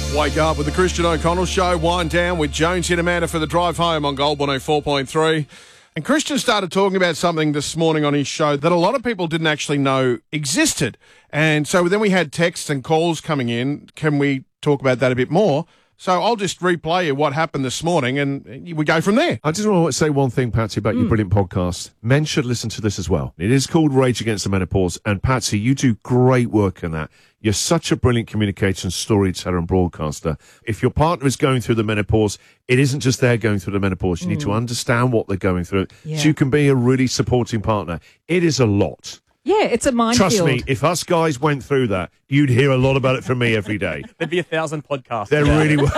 Wake up with the Christian O'Connell Show. Wind down with Jones hit Amanda for the drive home on Gold 104.3. And Christian started talking about something this morning on his show that a lot of people didn't actually know existed. And so then we had texts and calls coming in. Can we talk about that a bit more? So I'll just replay you what happened this morning and we go from there. I just want to say one thing, Patsy, about your brilliant podcast. Men should listen to this as well. It is called Rage Against the Menopause. And Patsy, you do great work in that. You're such a brilliant communication storyteller and broadcaster. If your partner is going through the menopause, it isn't just they're going through the menopause. You need to understand what they're going through so you can be a really supporting partner. It is a lot. Yeah, it's a minefield. Trust me, if us guys went through that, you'd hear a lot about it from me every day. There'd be 1,000 podcasts. There really would.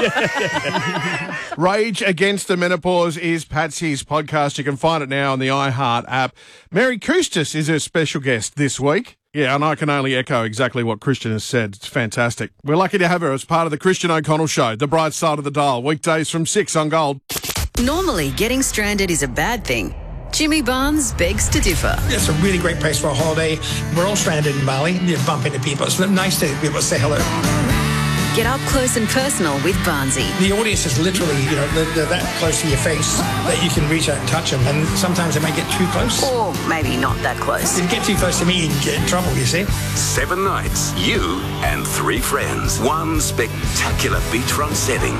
Rage Against the Menopause is Patsy's podcast. You can find it now on the iHeart app. Mary Kustis is her special guest this week. Yeah, and I can only echo exactly what Christian has said. It's fantastic. We're lucky to have her as part of the Christian O'Connell Show, The Bright Side of the Dial, weekdays from 6 on Gold. Normally, getting stranded is a bad thing. Jimmy Barnes begs to differ. It's a really great place for a holiday. We're all stranded in Bali. You bump into people. It's nice to be able to say hello. Get up close and personal with Barnesy. The audience is literally, they're that close to your face that you can reach out and touch them. And sometimes they might get too close. Or maybe not that close. If you get too close to me, you can get in trouble, you see. 7 nights, you and 3 friends. One spectacular beachfront setting.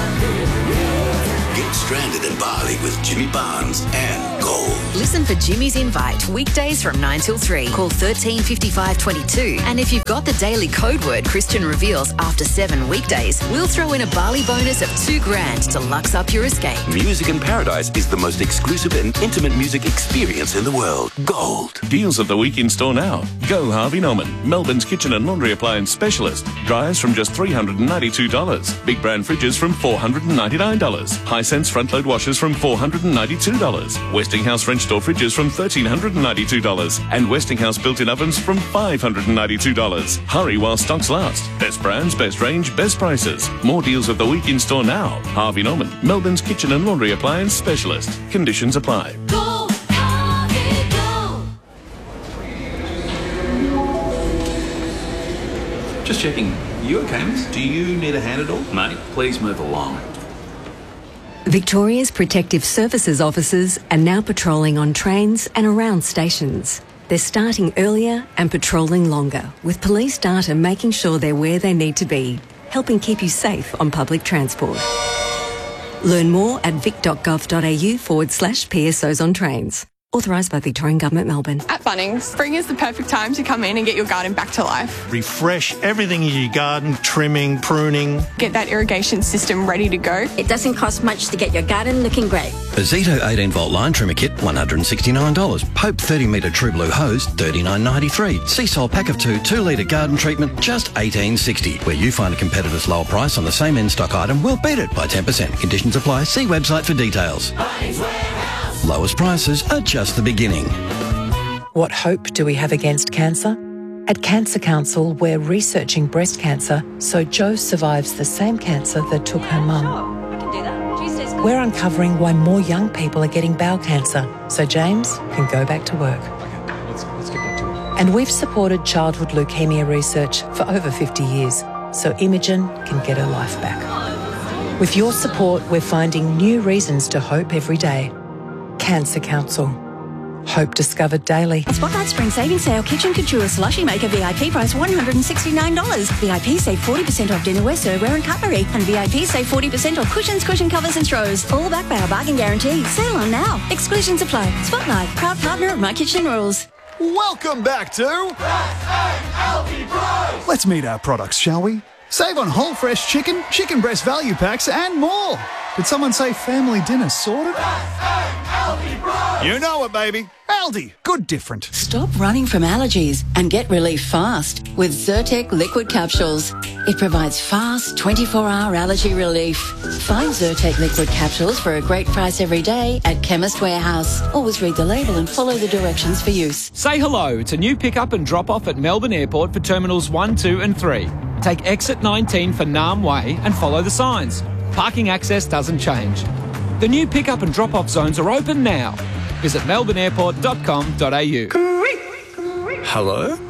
Get stranded in Bali with Jimmy Barnes and Gold. Listen for Jimmy's Invite, weekdays from 9 till 3. Call 13 55 22. And if you've got the daily code word Christian reveals after 7 weekdays, we'll throw in a Bali bonus of $2,000 to lux up your escape. Music in Paradise is the most exclusive and intimate music experience in the world. Gold. Deals of the week in store now. Go Harvey Norman, Melbourne's kitchen and laundry appliance specialist. Dryers from just $392. Big brand fridges from $499. Hisense front load washers from $492. Westinghouse French door fridges from $1,392. And Westinghouse built-in ovens from $592. Hurry while stocks last. Best brands, best range, best prices. More deals of the week in store now. Harvey Norman, Melbourne's kitchen and laundry appliance specialist. Conditions apply. Go, Harvey, go. Just checking. You okay, miss? Do you need a hand at all? Mate, please move along. Victoria's Protective Services officers are now patrolling on trains and around stations. They're starting earlier and patrolling longer, with police data making sure they're where they need to be, helping keep you safe on public transport. Learn more at vic.gov.au/PSOs on trains. Authorised by Victorian Government, Melbourne. At Bunnings, spring is the perfect time to come in and get your garden back to life. Refresh everything in your garden, trimming, pruning. Get that irrigation system ready to go. It doesn't cost much to get your garden looking great. A Zito 18-volt line trimmer kit, $169. Pope 30-metre True Blue hose, $39.93. Seasol pack of 2 2-litre garden treatment, just $18.60. Where you find a competitor's lower price on the same in-stock item, we'll beat it by 10%. Conditions apply. See website for details. Lowest prices are just the beginning. What hope do we have against cancer? At Cancer Council, we're researching breast cancer so Jo survives the same cancer that took her mum. We're uncovering why more young people are getting bowel cancer so James can go back to work. Let's get back to it. And we've supported childhood leukemia research for over 50 years so Imogen can get her life back. With your support, we're finding new reasons to hope every day. Cancer Council. Hope discovered daily. Spotlight Spring Savings Sale Kitchen Couture Slushy Maker VIP price $169. VIP save 40% off dinnerware, serveware and cutlery. And VIP save 40% off cushions, cushion covers and throws. All backed by our bargain guarantee. Sale on now. Exclusions apply. Spotlight, proud partner of My Kitchen Rules. Welcome back to Let's meet our products, shall we? Save on whole fresh chicken, chicken breast value packs and more. Did someone say family dinner sorted? You know it, baby. Aldi, good different. Stop running from allergies and get relief fast with Zyrtec liquid capsules. It provides fast 24-hour allergy relief. Find Zyrtec liquid capsules for a great price every day at Chemist Warehouse. Always read the label and follow the directions for use. Say hello. It's a new pick-up and drop-off at Melbourne Airport for Terminals 1, 2 and 3. Take exit 19 for Nam Way and follow the signs. Parking access doesn't change. The new pick-up and drop-off zones are open now. Visit melbourneairport.com.au. Hello?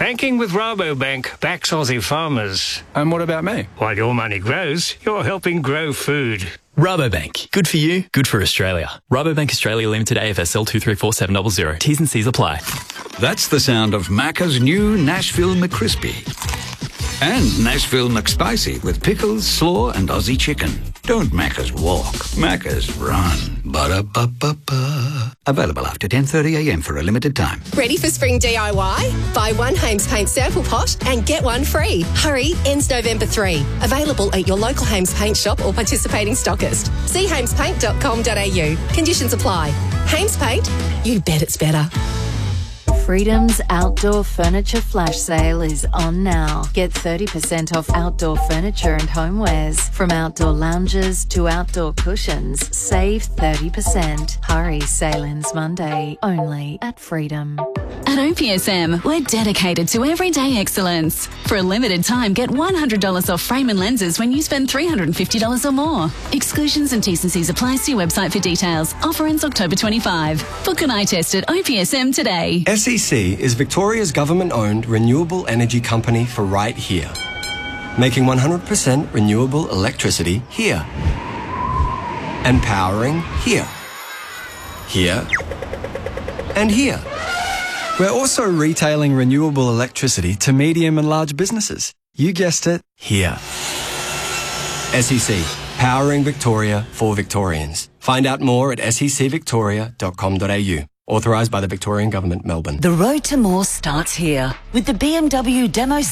Banking with Rabobank backs Aussie farmers. And what about me? While your money grows, you're helping grow food. Rabobank. Good for you, good for Australia. Rabobank Australia Limited, AFSL 234700. T's and C's apply. That's the sound of Macca's new Nashville McCrispy. And Nashville McSpicy with pickles, slaw and Aussie chicken. Don't Macca's walk, Macca's run. Ba-da-ba-ba-ba. Available after 10:30am for a limited time. Ready for spring DIY? Buy one Hames Paint sample pot and get one free. Hurry, ends November 3. Available at your local Hames Paint shop or participating stockist. See hamespaint.com.au. Conditions apply. Hames Paint, you bet it's better. Freedom's outdoor furniture flash sale is on now. Get 30% off outdoor furniture and homewares. From outdoor lounges to outdoor cushions, save 30%. Hurry, sale ends Monday, only at Freedom. At OPSM, we're dedicated to everyday excellence. For a limited time, get $100 off frame and lenses when you spend $350 or more. Exclusions and T's and C's apply. See website for details. Offer ends October 25. Book an eye test at OPSM today. SEC is Victoria's government-owned renewable energy company for right here. Making 100% renewable electricity here. And powering here. Here. And here. We're also retailing renewable electricity to medium and large businesses. You guessed it, here. SEC, powering Victoria for Victorians. Find out more at secvictoria.com.au. Authorised by the Victorian Government, Melbourne. The road to more starts here with the BMW Demo